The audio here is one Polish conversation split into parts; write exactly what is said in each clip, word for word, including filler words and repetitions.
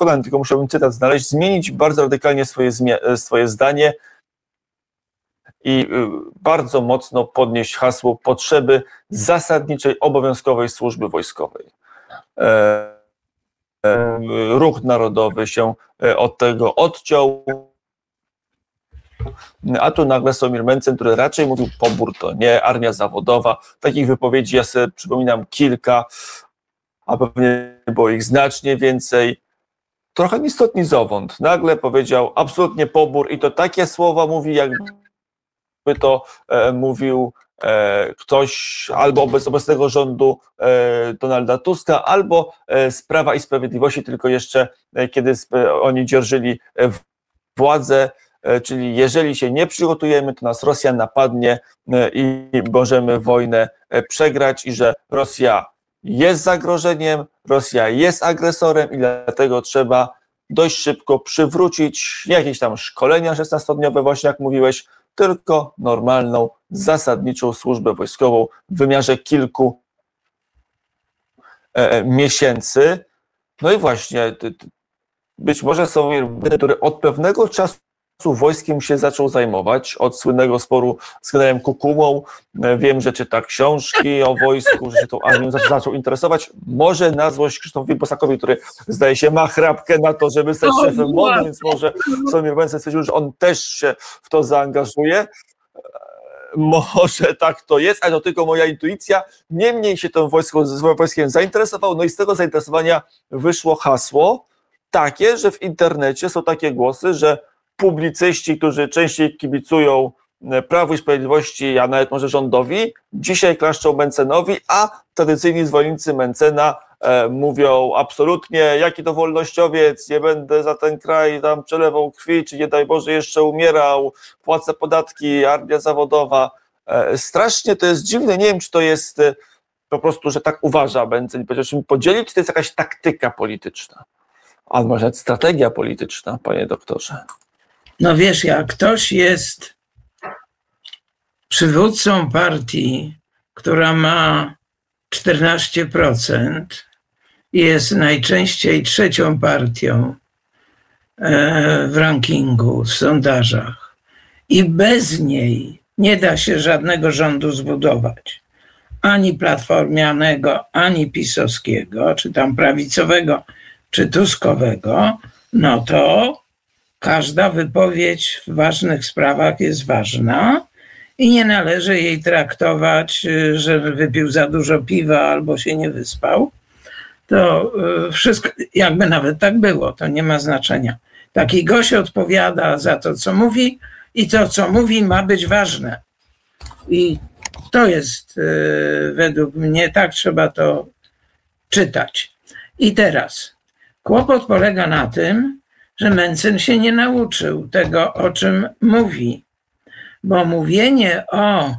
przekonany, tylko musiałbym cytat znaleźć, zmienić bardzo radykalnie swoje, swoje zdanie i bardzo mocno podnieść hasło potrzeby zasadniczej, obowiązkowej służby wojskowej. Ruch narodowy się od tego odciął, a tu nagle Sławomir Mencen, który raczej mówił pobór to nie, armia zawodowa. Takich wypowiedzi ja sobie przypominam kilka, a pewnie było ich znacznie więcej. Trochę ni stąd, ni zowąd. Nagle powiedział absolutnie pobór i to takie słowa mówi, jakby to e, mówił e, ktoś albo z obecnego rządu e, Donalda Tuska, albo e, z Prawa i Sprawiedliwości, tylko jeszcze e, kiedy e, oni dzierżyli e, władzę, e, czyli jeżeli się nie przygotujemy, to nas Rosja napadnie e, i możemy wojnę e, przegrać i że Rosja jest zagrożeniem, Rosja jest agresorem i dlatego trzeba dość szybko przywrócić nie jakieś tam szkolenia szesnastodniowe, właśnie jak mówiłeś, tylko normalną, zasadniczą służbę wojskową w wymiarze kilku e, miesięcy. No i właśnie, być może Sławomir, który od pewnego czasu wojskiem się zaczął zajmować, od słynnego sporu z generałem Kukumą. Wiem, że czyta książki o wojsku, że się tą armią zaczął interesować. Może na złość Krzysztofowi Bosakowi, który zdaje się ma chrapkę na to, żeby stać szefem M O N-u, więc może Sławomir Mencen stwierdził, że on też się w to zaangażuje. Może tak to jest, ale to tylko moja intuicja. Niemniej się tym wojską, wojskiem zainteresował, no i z tego zainteresowania wyszło hasło takie, że w internecie są takie głosy, że publicyści, którzy częściej kibicują Prawu i Sprawiedliwości, a nawet może rządowi, dzisiaj klaszczą Mencenowi, a tradycyjni zwolennicy Mencena e, mówią absolutnie, jaki to wolnościowiec, nie będę za ten kraj tam przelewał krwi, czy nie daj Boże jeszcze umierał, płacę podatki, armia zawodowa. E, strasznie to jest dziwne, nie wiem, czy to jest e, po prostu, że tak uważa Mencen, czy podzielić, czy to jest jakaś taktyka polityczna, a może nawet strategia polityczna, panie doktorze. No wiesz, jak ktoś jest przywódcą partii, która ma czternaście procent i jest najczęściej trzecią partią w rankingu, w sondażach i bez niej nie da się żadnego rządu zbudować, ani platformianego, ani pisowskiego, czy tam prawicowego, czy tuskowego, no to każda wypowiedź w ważnych sprawach jest ważna i nie należy jej traktować, że wypił za dużo piwa albo się nie wyspał. To wszystko, jakby nawet tak było, to nie ma znaczenia. Taki gość odpowiada za to, co mówi i to, co mówi, ma być ważne. I to jest według mnie, tak trzeba to czytać. I teraz kłopot polega na tym, że Mencen się nie nauczył tego, o czym mówi, bo mówienie o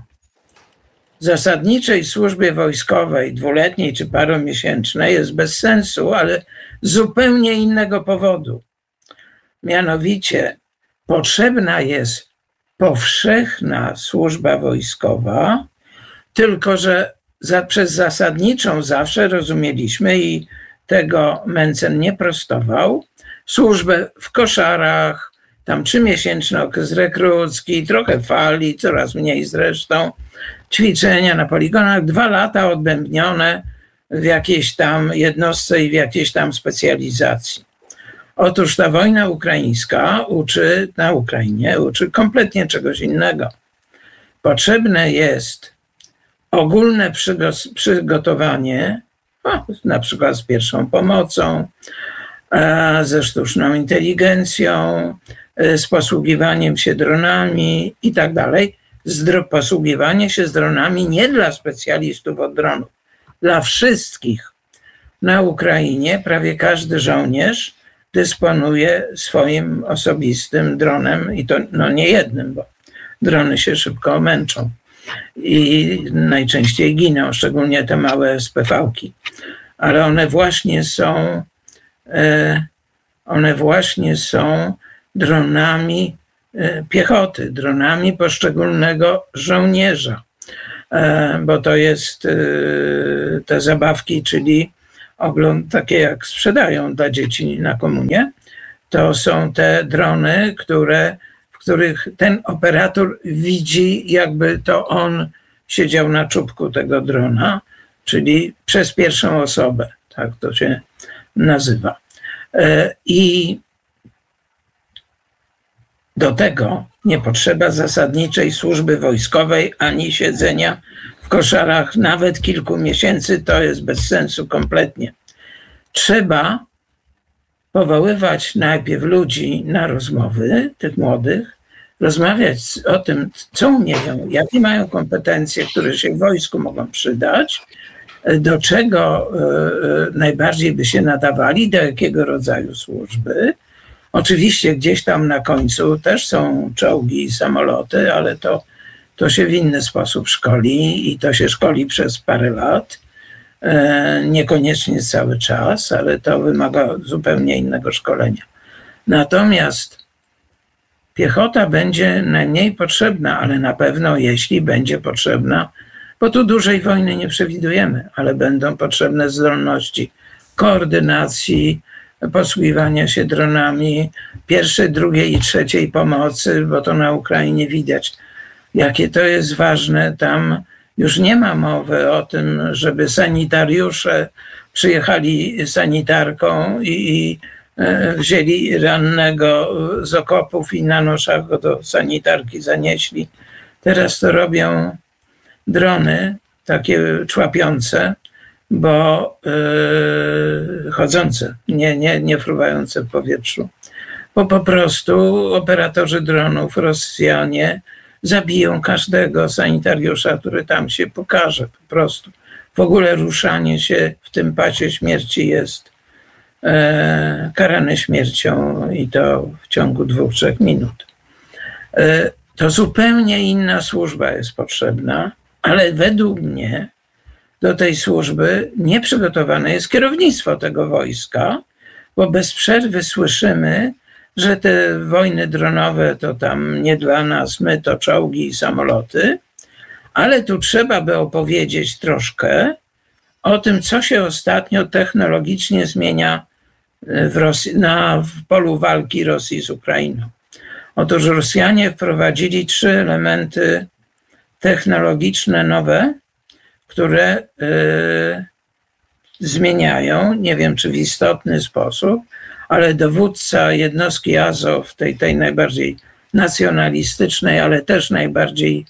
zasadniczej służbie wojskowej, dwuletniej czy paromiesięcznej jest bez sensu, ale z zupełnie innego powodu. Mianowicie potrzebna jest powszechna służba wojskowa, tylko że za, przez zasadniczą zawsze rozumieliśmy i tego Mencen nie prostował, służbę w koszarach, tam trzymiesięczny okres rekrucki, trochę fali, coraz mniej zresztą, ćwiczenia na poligonach, dwa lata odbębnione w jakiejś tam jednostce i w jakiejś tam specjalizacji. Otóż ta wojna ukraińska uczy, na Ukrainie uczy kompletnie czegoś innego. Potrzebne jest ogólne przygotowanie, no, na przykład z pierwszą pomocą, ze sztuczną inteligencją, z posługiwaniem się dronami i tak dalej. Posługiwanie się z dronami nie dla specjalistów od dronów, dla wszystkich. Na Ukrainie prawie każdy żołnierz dysponuje swoim osobistym dronem i to no nie jednym, bo drony się szybko męczą i najczęściej giną, szczególnie te małe S P V-ki. Ale one właśnie są one właśnie są dronami piechoty, dronami poszczególnego żołnierza, bo to jest te zabawki, czyli ogląd, takie jak sprzedają dla dzieci na komunię, to są te drony, które, w których ten operator widzi, jakby to on siedział na czubku tego drona, czyli przez pierwszą osobę, tak to się nazywa. I do tego nie potrzeba zasadniczej służby wojskowej ani siedzenia w koszarach nawet kilku miesięcy, to jest bez sensu kompletnie. Trzeba powoływać najpierw ludzi na rozmowy, tych młodych, rozmawiać o tym, co umieją, jakie mają kompetencje, które się w wojsku mogą przydać, do czego najbardziej by się nadawali, do jakiego rodzaju służby. Oczywiście gdzieś tam na końcu też są czołgi i samoloty, ale to, to się w inny sposób szkoli i to się szkoli przez parę lat. Niekoniecznie cały czas, ale to wymaga zupełnie innego szkolenia. Natomiast piechota będzie najmniej potrzebna, ale na pewno jeśli będzie potrzebna, bo tu dużej wojny nie przewidujemy, ale będą potrzebne zdolności koordynacji, posługiwania się dronami, pierwszej, drugiej i trzeciej pomocy, bo to na Ukrainie widać, jakie to jest ważne. Tam już nie ma mowy o tym, żeby sanitariusze przyjechali sanitarką i, i wzięli rannego z okopów i na noszach go do sanitarki zanieśli. Teraz to robią drony, takie człapiące, bo yy, chodzące, nie, nie, nie fruwające w powietrzu. Bo po prostu operatorzy dronów, Rosjanie, zabiją każdego sanitariusza, który tam się pokaże po prostu. W ogóle ruszanie się w tym pasie śmierci jest e, karane śmiercią i to w ciągu dwóch, trzech minut. E, to zupełnie inna służba jest potrzebna, ale według mnie do tej służby nieprzygotowane jest kierownictwo tego wojska, bo bez przerwy słyszymy, że te wojny dronowe to tam nie dla nas, my to czołgi i samoloty, ale tu trzeba by opowiedzieć troszkę o tym, co się ostatnio technologicznie zmienia w, Rosji, na, w polu walki Rosji z Ukrainą. Otóż Rosjanie wprowadzili trzy elementy technologiczne nowe, które y, zmieniają, nie wiem czy w istotny sposób, ale dowódca jednostki Azow, tej, tej najbardziej nacjonalistycznej, ale też najbardziej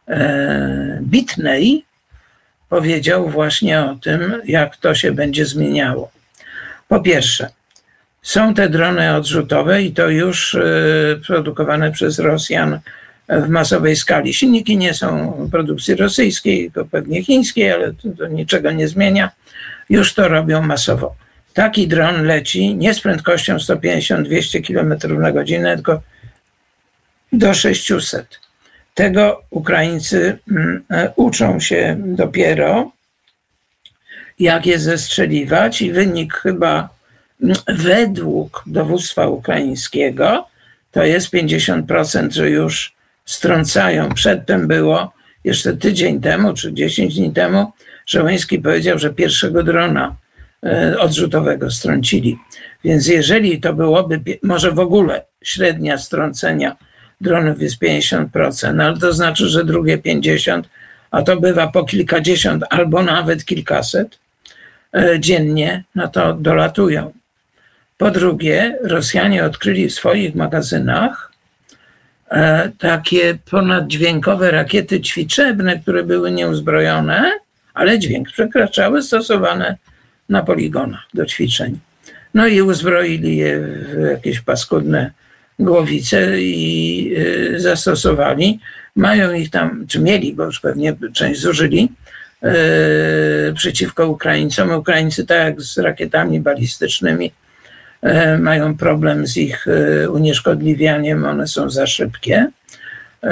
e, bitnej, powiedział właśnie o tym, jak to się będzie zmieniało. Po pierwsze, są te drony odrzutowe i to już e, produkowane przez Rosjan w masowej skali. Silniki nie są produkcji rosyjskiej, tylko pewnie chińskiej, ale to, to niczego nie zmienia. Już to robią masowo. Taki dron leci nie z prędkością sto pięćdziesiąt do dwustu kilometrów na godzinę, tylko do sześciuset. Tego Ukraińcy uczą się dopiero, jak je zestrzeliwać i wynik chyba według dowództwa ukraińskiego to jest pięćdziesiąt procent, że już strącają. Przedtem było, jeszcze tydzień temu czy dziesięć dni temu, Żołański powiedział, że pierwszego drona odrzutowego strącili. Więc jeżeli to byłoby, może w ogóle średnia strącenia dronów jest pięćdziesiąt procent, no ale to znaczy, że drugie pięćdziesiąt procent, a to bywa po kilkadziesiąt albo nawet kilkaset dziennie, no to dolatują. Po drugie, Rosjanie odkryli w swoich magazynach takie ponaddźwiękowe rakiety ćwiczebne, które były nieuzbrojone, ale dźwięk przekraczały, stosowane na poligonach do ćwiczeń. No i uzbroili je w jakieś paskudne głowice i y, zastosowali. Mają ich tam, czy mieli, bo już pewnie część zużyli, y, przeciwko Ukraińcom. Ukraińcy, tak jak z rakietami balistycznymi, y, mają problem z ich y, unieszkodliwianiem, one są za szybkie. Y,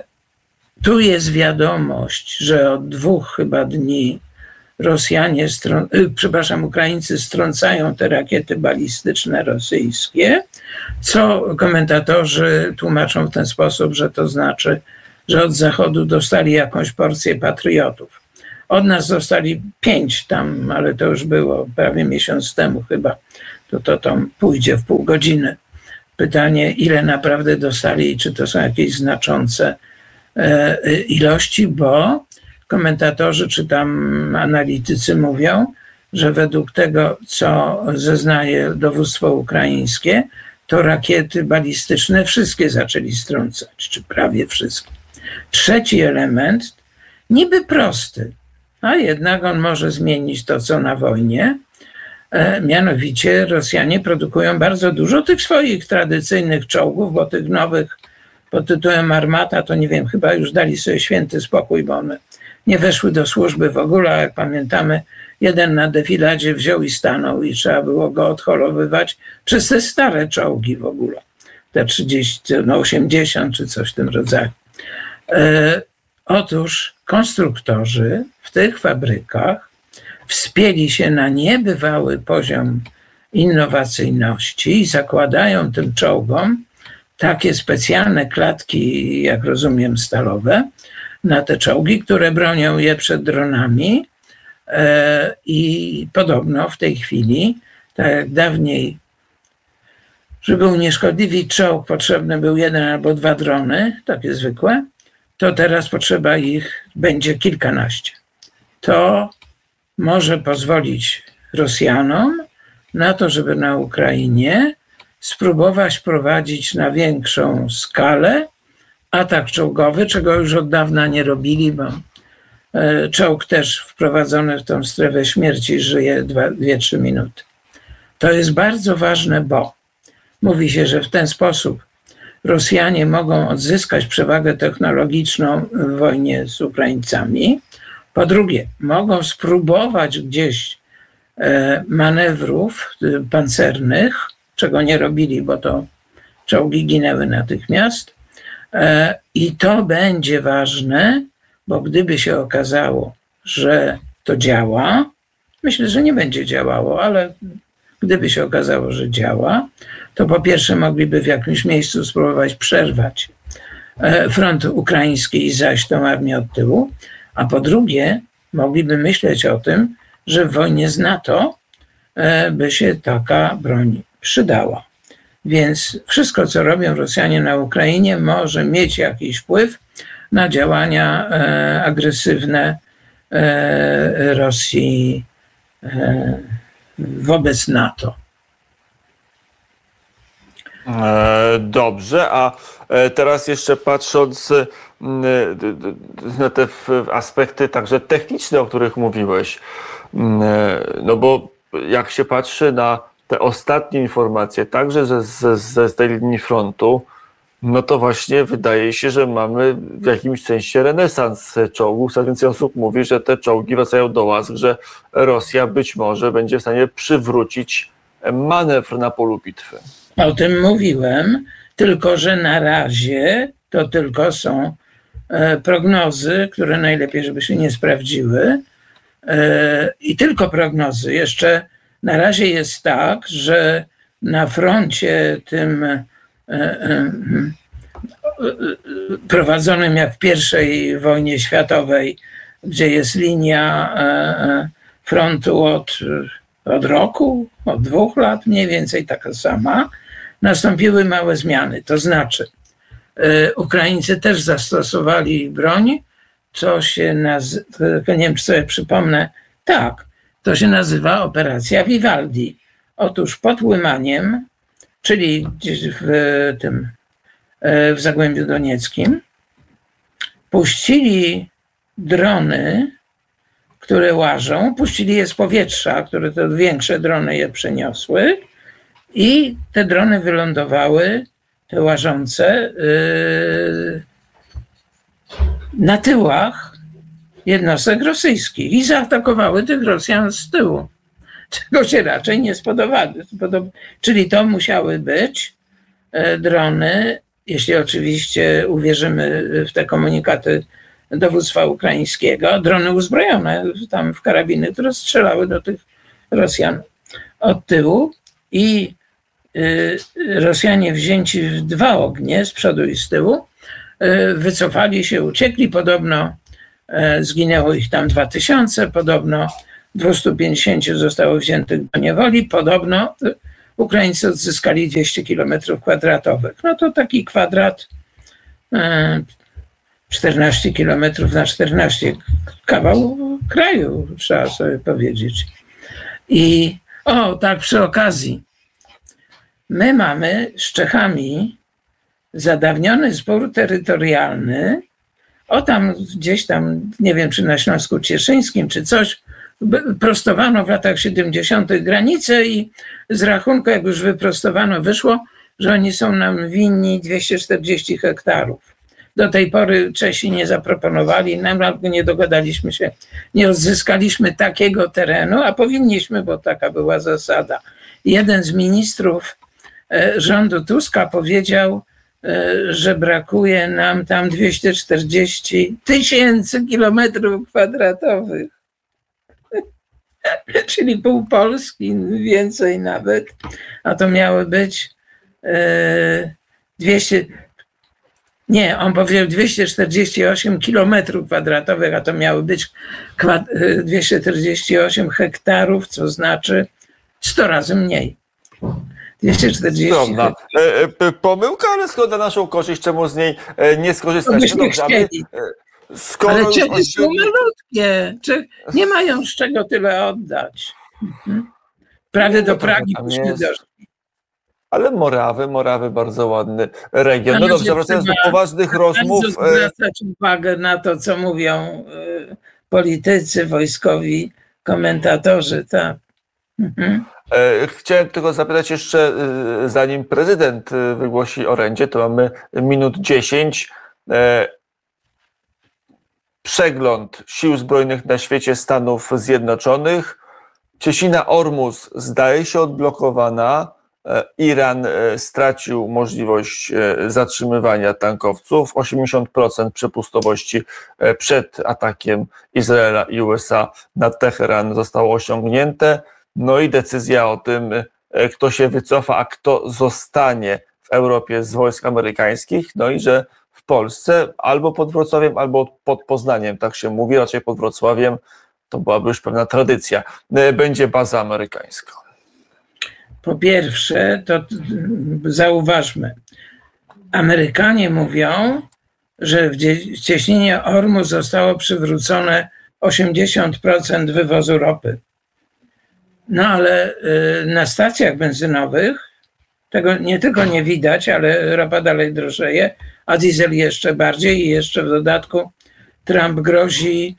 tu jest wiadomość, że od dwóch chyba dni Rosjanie, strą, y, przepraszam, Ukraińcy strącają te rakiety balistyczne rosyjskie, co komentatorzy tłumaczą w ten sposób, że to znaczy, że od Zachodu dostali jakąś porcję patriotów. Od nas dostali pięć tam, ale to już było prawie miesiąc temu chyba. To to tam pójdzie w pół godziny. Pytanie, ile naprawdę dostali i czy to są jakieś znaczące e, ilości, bo komentatorzy czy tam analitycy mówią, że według tego, co zeznaje dowództwo ukraińskie, to rakiety balistyczne wszystkie zaczęli strącać, czy prawie wszystkie. Trzeci element, niby prosty, a jednak on może zmienić to, co na wojnie. E, mianowicie Rosjanie produkują bardzo dużo tych swoich tradycyjnych czołgów, bo tych nowych pod tytułem Armata, to nie wiem, chyba już dali sobie święty spokój, bo one nie weszły do służby w ogóle, a jak pamiętamy, jeden na defiladzie wziął i stanął i trzeba było go odholowywać przez te stare czołgi w ogóle, te trzydzieści, no osiemdziesiąt czy coś w tym rodzaju. E, otóż konstruktorzy w tych fabrykach wspięli się na niebywały poziom innowacyjności i zakładają tym czołgom takie specjalne klatki, jak rozumiem, stalowe, na te czołgi, które bronią je przed dronami. I podobno w tej chwili, tak jak dawniej, żeby unieszkodliwić czołg, potrzebny był jeden albo dwa drony, takie zwykłe, to teraz potrzeba ich będzie kilkanaście. To może pozwolić Rosjanom na to, żeby na Ukrainie spróbować prowadzić na większą skalę atak czołgowy, czego już od dawna nie robili, bo czołg też wprowadzony w tą strefę śmierci żyje dwie trzy minuty. To jest bardzo ważne, bo mówi się, że w ten sposób Rosjanie mogą odzyskać przewagę technologiczną w wojnie z Ukraińcami. Po drugie, mogą spróbować gdzieś manewrów pancernych, czego nie robili, bo to czołgi ginęły natychmiast. I to będzie ważne, bo gdyby się okazało, że to działa, myślę, że nie będzie działało, ale gdyby się okazało, że działa, to po pierwsze mogliby w jakimś miejscu spróbować przerwać front ukraiński i zajść tą armię od tyłu, a po drugie mogliby myśleć o tym, że w wojnie z NATO by się taka broń przydała. Więc wszystko, co robią Rosjanie na Ukrainie, może mieć jakiś wpływ na działania e, agresywne e, Rosji e, wobec NATO. Dobrze, a teraz jeszcze patrząc na te aspekty także techniczne, o których mówiłeś, no bo jak się patrzy na te ostatnie informacje, także ze, ze, ze tej linii frontu, no to właśnie wydaje się, że mamy w jakimś sensie renesans czołgów. Coraz więcej osób mówi, że te czołgi wracają do łask, że Rosja być może będzie w stanie przywrócić manewr na polu bitwy. O tym mówiłem, tylko że na razie to tylko są prognozy, które najlepiej, żeby się nie sprawdziły. I tylko prognozy. Jeszcze na razie jest tak, że na froncie tym prowadzonym jak w pierwszej wojnie światowej, gdzie jest linia frontu od, od roku, od dwóch lat mniej więcej taka sama, nastąpiły małe zmiany. To znaczy Ukraińcy też zastosowali broń, co się nazywa, nie wiem, czy sobie przypomnę, tak, to się nazywa operacja Vivaldi. Otóż pod Łymaniem, czyli gdzieś w tym, w Zagłębiu Donieckim, puścili drony, które łażą, puścili je z powietrza, które to większe drony je przeniosły i te drony wylądowały, te łażące, na tyłach jednostek rosyjskich i zaatakowały tych Rosjan z tyłu, czego się raczej nie spodobało. Czyli to musiały być drony, jeśli oczywiście uwierzymy w te komunikaty dowództwa ukraińskiego, drony uzbrojone tam w karabiny, które strzelały do tych Rosjan od tyłu i Rosjanie wzięci w dwa ognie, z przodu i z tyłu, wycofali się, uciekli. Podobno Zginęło ich tam dwa tysiące, podobno dwieście pięćdziesiąt zostało wziętych do niewoli, podobno Ukraińcy odzyskali dwieście kilometrów kwadratowych. No to taki kwadrat czternaście kilometrów na czternaście, kawał kraju, trzeba sobie powiedzieć. I o, tak przy okazji, my mamy z Czechami zadawniony spór terytorialny, o tam gdzieś tam, nie wiem czy na Śląsku Cieszyńskim, czy coś, prostowano w latach siedemdziesiątych granice i z rachunku, jak już wyprostowano, wyszło, że oni są nam winni dwieście czterdzieści hektarów. Do tej pory Czesi nie zaproponowali, nam nie dogadaliśmy się, nie odzyskaliśmy takiego terenu, a powinniśmy, bo taka była zasada. Jeden z ministrów rządu Tuska powiedział, że brakuje nam tam dwieście czterdzieści tysięcy kilometrów kwadratowych. Czyli pół Polski, więcej nawet, a to miały być dwieście, nie, on powiedział dwieście czterdzieści osiem kilometrów kwadratowych, a to miały być dwieście czterdzieści osiem hektarów, co znaczy sto razy mniej. dwieście czterdzieści Zgodna. Pomyłka, ale skąd na naszą korzyść, czemu z niej nie skorzystać? No dobrze, aby, skoro ale Czechy już... są malutkie, nie mają z czego tyle oddać. Mhm. Prawie do Pragi byśmy doszli. Ale Morawy, Morawy bardzo ładny region. No dobrze, wracając do poważnych rozmów. Zwracać uwagę na to, co mówią politycy, wojskowi, komentatorzy, tak. Mhm. Chciałem tylko zapytać jeszcze, zanim prezydent wygłosi orędzie, to mamy minut dziesięć. Przegląd sił zbrojnych na świecie Stanów Zjednoczonych. Cieśnina Ormus zdaje się odblokowana. Iran stracił możliwość zatrzymywania tankowców. osiemdziesiąt procent przepustowości przed atakiem Izraela i U S A na Teheran zostało osiągnięte. No i decyzja o tym, kto się wycofa, a kto zostanie w Europie z wojsk amerykańskich. No i że w Polsce albo pod Wrocławiem, albo pod Poznaniem, tak się mówi, raczej pod Wrocławiem, to byłaby już pewna tradycja, będzie baza amerykańska. Po pierwsze, to zauważmy, Amerykanie mówią, że w cieśninie Ormus zostało przywrócone osiemdziesiąt procent wywozu ropy. No ale na stacjach benzynowych tego nie tylko nie widać, ale ropa dalej drożeje, a diesel jeszcze bardziej i jeszcze w dodatku Trump grozi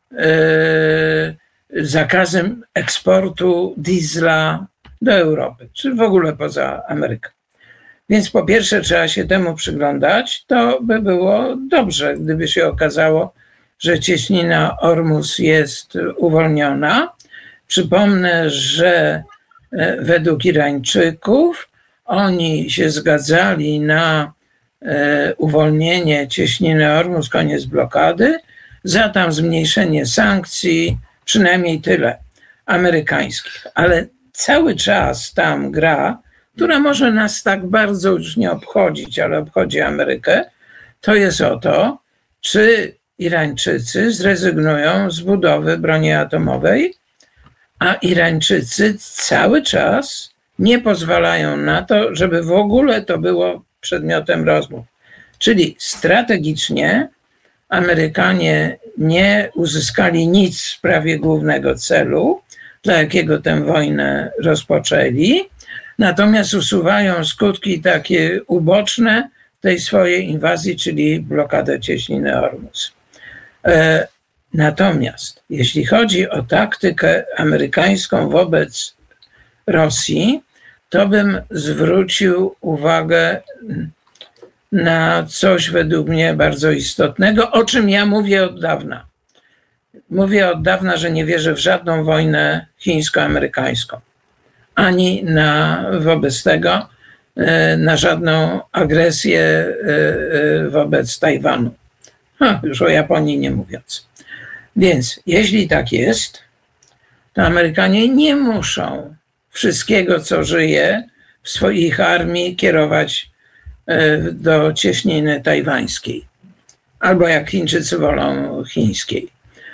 zakazem eksportu diesla do Europy, czy w ogóle poza Ameryką. Więc po pierwsze trzeba się temu przyglądać, to by było dobrze, gdyby się okazało, że cieśnina Ormus jest uwolniona. Przypomnę, że według Irańczyków oni się zgadzali na uwolnienie cieśniny Ormus, koniec blokady, za tam zmniejszenie sankcji, przynajmniej tyle, amerykańskich. Ale cały czas tam gra, która może nas tak bardzo już nie obchodzić, ale obchodzi Amerykę, to jest o to, czy Irańczycy zrezygnują z budowy broni atomowej, a Irańczycy cały czas nie pozwalają na to, żeby w ogóle to było przedmiotem rozmów. Czyli strategicznie Amerykanie nie uzyskali nic w sprawie głównego celu, dla jakiego tę wojnę rozpoczęli, natomiast usuwają skutki takie uboczne tej swojej inwazji, czyli blokadę cieśniny Ormus. E, natomiast jeśli chodzi o taktykę amerykańską wobec Rosji, to bym zwrócił uwagę na coś według mnie bardzo istotnego, o czym ja mówię od dawna. Mówię od dawna, że nie wierzę w żadną wojnę chińsko-amerykańską, ani na, wobec tego na żadną agresję wobec Tajwanu. Ha, już o Japonii nie mówiąc. Więc jeśli tak jest, to Amerykanie nie muszą wszystkiego, co żyje w swoich armii, kierować do cieśniny tajwańskiej. albo jak Chińczycy wolą chińskiej.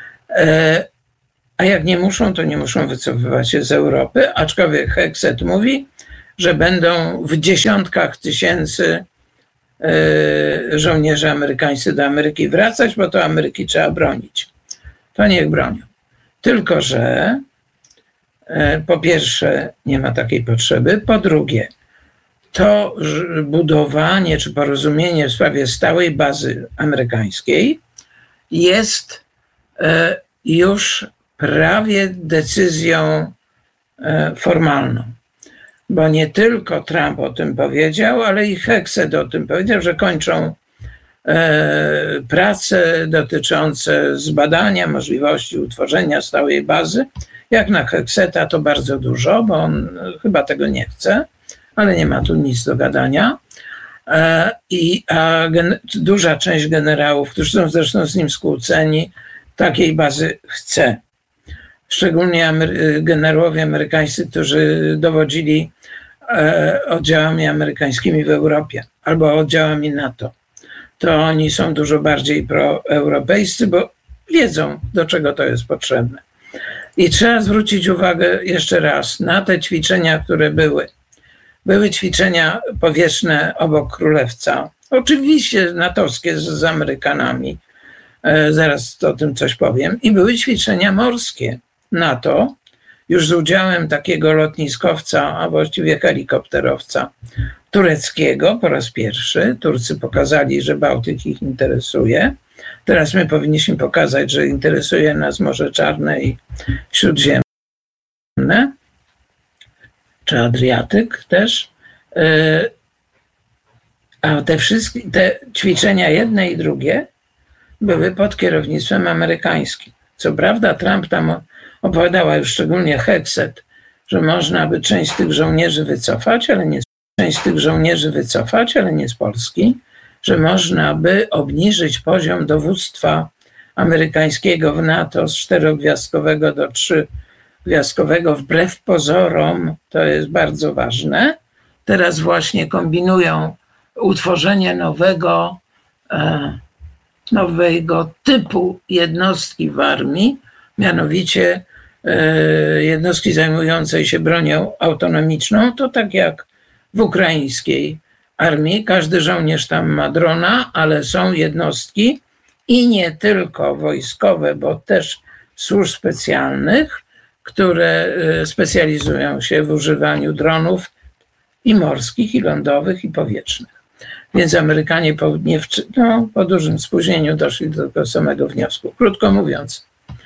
A jak nie muszą, to nie muszą wycofywać się z Europy, aczkolwiek Hexet mówi, że będą w dziesiątkach tysięcy żołnierzy amerykańscy do Ameryki wracać, bo to Ameryki trzeba bronić. To niech bronią. Tylko że po pierwsze nie ma takiej potrzeby, po drugie to budowanie czy porozumienie w sprawie stałej bazy amerykańskiej jest już prawie decyzją formalną. Bo nie tylko Trump o tym powiedział, ale i Hexet o tym powiedział, że kończą prace dotyczące zbadania możliwości utworzenia stałej bazy. Jak na Hexeta to bardzo dużo, bo on chyba tego nie chce, ale nie ma tu nic do gadania. I a gen- duża część generałów, którzy są zresztą z nim skłóceni, takiej bazy chce. Szczególnie amery- generałowie amerykańscy, którzy dowodzili e, oddziałami amerykańskimi w Europie albo oddziałami NATO. To oni są dużo bardziej proeuropejscy, bo wiedzą, do czego to jest potrzebne. I trzeba zwrócić uwagę jeszcze raz na te ćwiczenia, które były. Były ćwiczenia powietrzne obok Królewca, oczywiście natowskie z, z Amerykanami, e, zaraz o tym coś powiem, i były ćwiczenia morskie NATO, już z udziałem takiego lotniskowca, a właściwie helikopterowca tureckiego po raz pierwszy. Turcy pokazali, że Bałtyk ich interesuje. Teraz my powinniśmy pokazać, że interesuje nas Morze Czarne i Śródziemne, czy Adriatyk też. A te wszystkie te ćwiczenia, jedne i drugie, były pod kierownictwem amerykańskim. Co prawda Trump tam opowiadała już szczególnie Hexet, że można by część tych żołnierzy wycofać, ale nie, część tych żołnierzy wycofać, ale nie z Polski, że można by obniżyć poziom dowództwa amerykańskiego w NATO z czterogwiazdkowego do trzygwiazdkowego, wbrew pozorom, to jest bardzo ważne. Teraz właśnie kombinują utworzenie nowego, e, nowego typu jednostki w armii, mianowicie e, jednostki zajmującej się bronią autonomiczną, to tak jak w ukraińskiej armii, każdy żołnierz tam ma drona, ale są jednostki i nie tylko wojskowe, bo też służb specjalnych, które specjalizują się w używaniu dronów i morskich, i lądowych, i powietrznych. Więc Amerykanie po, nie w, no, po dużym spóźnieniu doszli do tego samego wniosku. Krótko mówiąc,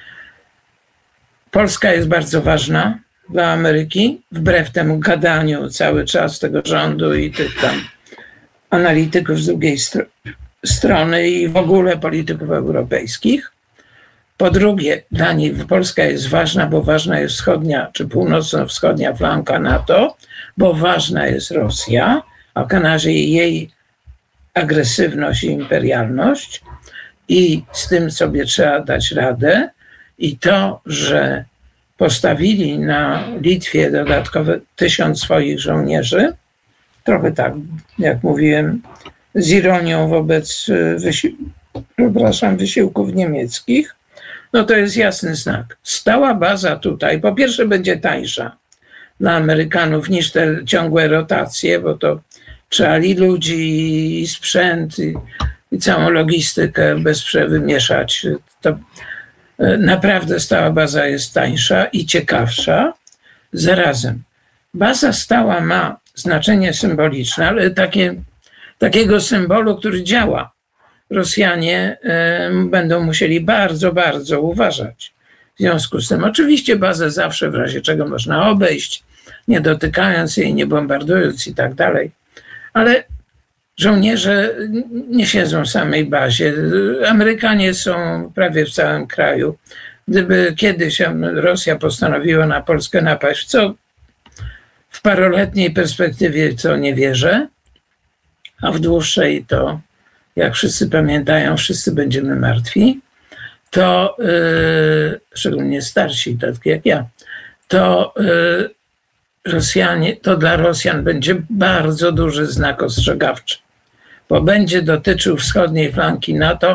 Polska jest bardzo ważna dla Ameryki, wbrew temu gadaniu cały czas tego rządu i tych tam analityków z drugiej str- strony i w ogóle polityków europejskich. Po drugie, dla nich Polska jest ważna, bo ważna jest wschodnia czy północno-wschodnia flanka NATO, bo ważna jest Rosja, a w Kanadzie jej agresywność i imperialność i z tym sobie trzeba dać radę. I to, że postawili na Litwie dodatkowe tysiąc swoich żołnierzy, trochę tak, jak mówiłem, z ironią wobec wysi- przepraszam, wysiłków niemieckich, no to jest jasny znak. Stała baza tutaj, po pierwsze będzie tańsza dla Amerykanów niż te ciągłe rotacje, bo to trzeba i ludzi, i sprzęt, i, i całą logistykę bez przerwy mieszać. To naprawdę stała baza jest tańsza i ciekawsza. Zarazem baza stała ma znaczenie symboliczne, ale takie, takiego symbolu, który działa. Rosjanie y, będą musieli bardzo, bardzo uważać. W związku z tym oczywiście bazę zawsze w razie czego można obejść, nie dotykając jej, nie bombardując i tak dalej. Ale żołnierze nie siedzą w samej bazie. Amerykanie są prawie w całym kraju. Gdyby kiedyś Rosja postanowiła na Polskę napaść, co w paroletniej perspektywie, co nie wierzę, a w dłuższej to, jak wszyscy pamiętają, wszyscy będziemy martwi, to yy, szczególnie starsi, tak jak ja, to yy, Rosjanie, to dla Rosjan będzie bardzo duży znak ostrzegawczy, bo będzie dotyczył wschodniej flanki NATO,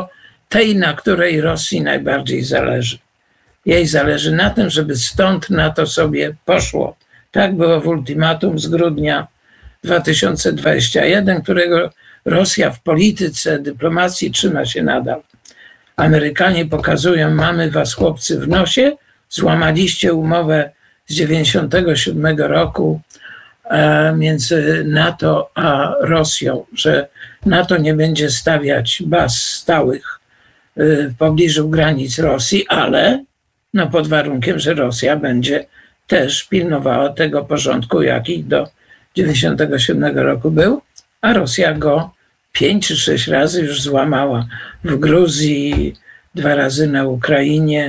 tej, na której Rosji najbardziej zależy. Jej zależy na tym, żeby stąd NATO sobie poszło. Tak było w ultimatum z grudnia dwa tysiące dwudziestego pierwszego, którego Rosja w polityce, dyplomacji trzyma się nadal. Amerykanie pokazują, mamy was chłopcy w nosie, złamaliście umowę z dziewięćdziesiątego siódmego roku e, między NATO a Rosją, że NATO nie będzie stawiać baz stałych e, w pobliżu granic Rosji, ale no pod warunkiem, że Rosja będzie też pilnowała tego porządku, jaki do dziewięćdziesiątego siódmego roku był, a Rosja go pięć czy sześć razy już złamała. W Gruzji, dwa razy na Ukrainie,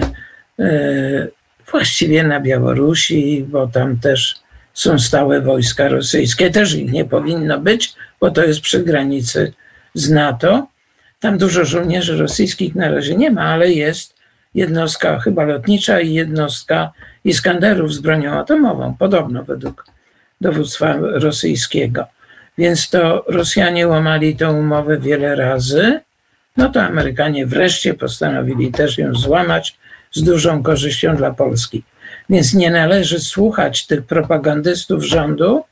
właściwie na Białorusi, bo tam też są stałe wojska rosyjskie. Też ich nie powinno być, bo to jest przy granicy z NATO. Tam dużo żołnierzy rosyjskich na razie nie ma, ale jest jednostka chyba lotnicza i jednostka Iskanderów z bronią atomową, podobno według dowództwa rosyjskiego. Więc to Rosjanie łamali tę umowę wiele razy, no to Amerykanie wreszcie postanowili też ją złamać z dużą korzyścią dla Polski. Więc nie należy słuchać tych propagandystów rządu.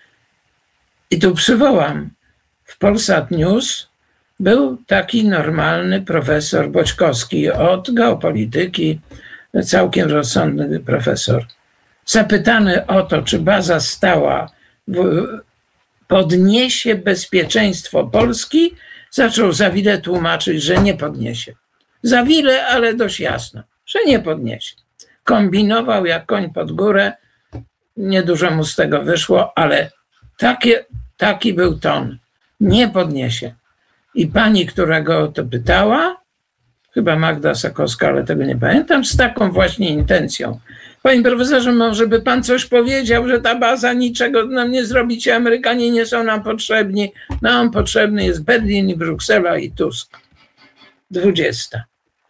I tu przywołam, w Polsat News był taki normalny profesor Boćkowski od geopolityki, całkiem rozsądny profesor. Zapytany o to, czy baza stała w, podniesie bezpieczeństwo Polski, zaczął za wiele tłumaczyć, że nie podniesie. Za wiele, ale dość jasno, że nie podniesie. Kombinował jak koń pod górę, niedużo mu z tego wyszło, ale takie, taki był ton. Nie podniesie. I pani, która go o to pytała, chyba Magda Sakowska, ale tego nie pamiętam, z taką właśnie intencją. Panie profesorze, może by pan coś powiedział, że ta baza niczego nam nie zrobi, ci Amerykanie nie są nam potrzebni. Nam potrzebny jest Berlin i Bruksela i Tusk. Dwudziesta.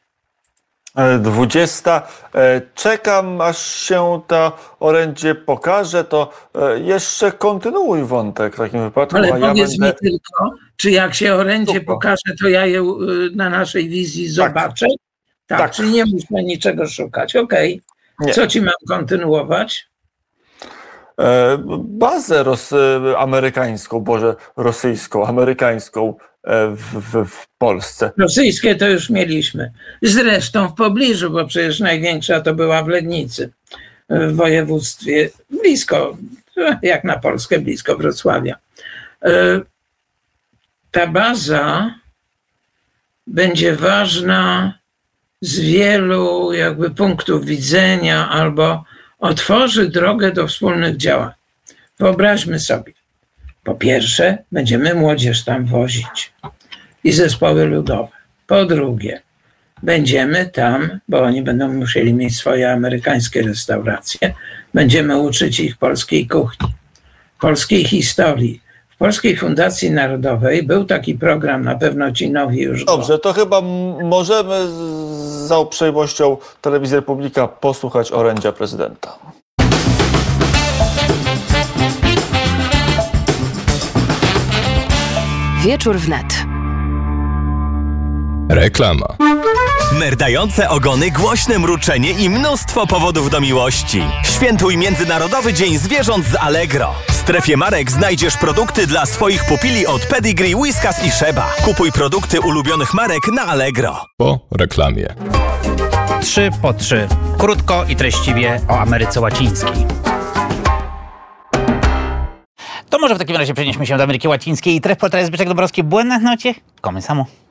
Dwudziesta. Czekam, aż się to orędzie pokaże, to jeszcze kontynuuj wątek w takim wypadku. Ale a ja powiedz będę... mi tylko, czy jak się orędzie Super. pokaże, to ja je na naszej wizji zobaczę? Tak, Tak. czyli nie muszę niczego szukać. Okej. Nie. Co ci mam kontynuować? Bazę ros... amerykańską, boże, rosyjską, amerykańską w, w, w Polsce. Rosyjskie to już mieliśmy. Zresztą w pobliżu, bo przecież największa to była w Legnicy, w województwie blisko, jak na Polskę, blisko Wrocławia. Ta baza będzie ważna z wielu jakby punktów widzenia albo otworzy drogę do wspólnych działań. Wyobraźmy sobie, po pierwsze, będziemy młodzież tam wozić i zespoły ludowe. Po drugie, będziemy tam, bo oni będą musieli mieć swoje amerykańskie restauracje, będziemy uczyć ich polskiej kuchni, polskiej historii. W Polskiej Fundacji Narodowej był taki program, na pewno ci nowi już go. Dobrze, to chyba możemy z za uprzejmością Telewizji Republika posłuchać orędzia prezydenta. Wieczór wnet. Reklama. Merdające ogony, głośne mruczenie i mnóstwo powodów do miłości. Świętuj Międzynarodowy Dzień Zwierząt z Allegro. W strefie marek znajdziesz produkty dla swoich pupili od Pedigree, Whiskas i Sheba. Kupuj produkty ulubionych marek na Allegro. Po reklamie. Trzy po trzy. Krótko i treściwie o Ameryce Łacińskiej. To może w takim razie przenieśmy się do Ameryki Łacińskiej i tref po teraz Zbyszek Dąbrowski. Buenas noches. Comenzamos.